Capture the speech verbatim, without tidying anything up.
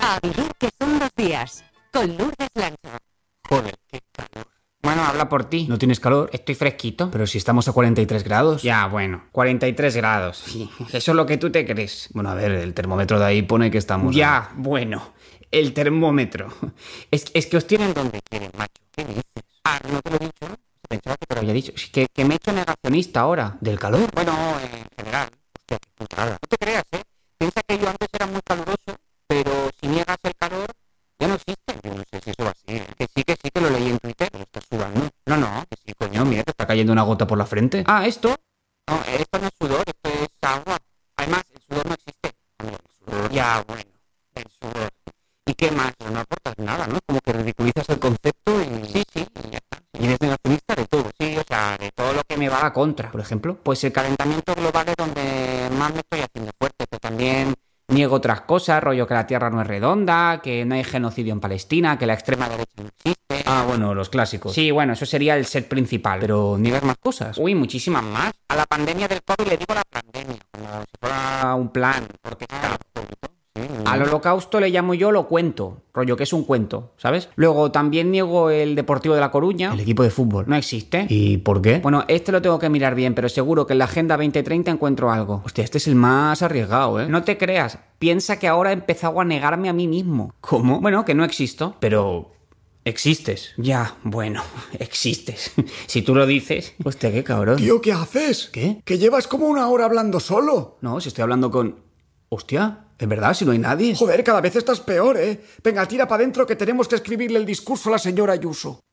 A vivir que son dos días, con Lourdes Lancho. Joder, qué calor. Bueno, habla por ti. ¿No tienes calor? Estoy fresquito. Pero si estamos a cuarenta y tres grados. Ya, bueno, cuarenta y tres grados. Sí, eso es lo que tú te crees. Bueno, a ver, el termómetro de ahí pone que estamos... Ya, a... bueno, el termómetro. Es, es que os tienen donde quieren, macho. ¿Qué dices? Ah, ¿no te lo he dicho? Pensaba que te lo había dicho. Es que, que me he hecho negacionista ahora. ¿Del calor? Bueno, en general. Hostia, qué putada. No te creas, ¿eh? Piensa que yo antes era muy caluroso, pero si niegas el calor, ya no existe. Yo no sé si eso va así. ¿eh? Que sí, que sí, que lo leí en Twitter. Pero estás sudando. No, no, que sí, coño, mira, te ¿Está cayendo una gota por la frente? Ah, ¿esto? No, esto no es sudor, esto es agua. Además, el sudor no existe. Hombre, el sudor, ya, bueno, el sudor. ¿Y qué más? No aportas nada, ¿no? Como que ridiculizas el concepto y... Sí, sí, y ya está. Y eres negacionista de todo, sí, o sea, de todo lo que me va a contra. Por ejemplo, Pues el calentamiento global es donde más me estoy haciendo fuerte, pero también niego otras cosas, rollo que la Tierra no es redonda, que no hay genocidio en Palestina, que la extrema derecha no existe. Ah, bueno, los clásicos. Sí, bueno, eso sería el set principal. Pero niegas más cosas. Uy, muchísimas más. A la pandemia del COVID le digo la pandemia, como si fuera un plan, porque está bonito. Sí, al holocausto le llamo yo lo cuento, rollo que es un cuento, ¿sabes? Luego también niego el Deportivo de La Coruña. El equipo de fútbol. No existe. ¿Y por qué? Bueno, este lo tengo que mirar bien, pero seguro que en la Agenda veinte treinta encuentro algo. Hostia, este es el más arriesgado, ¿eh? No te creas, piensa que ahora he empezado a negarme a mí mismo. ¿Cómo? Bueno, que no existo. Pero... existes. Ya, bueno, existes. Si tú lo dices. Hostia, qué cabrón. Tío, ¿qué haces? ¿Qué? Que llevas como una hora hablando solo. No, si estoy hablando con... Hostia, ¿en verdad? Si no hay nadie. Joder, cada vez estás peor, ¿eh? Venga, tira para adentro que tenemos que escribirle el discurso a la señora Ayuso.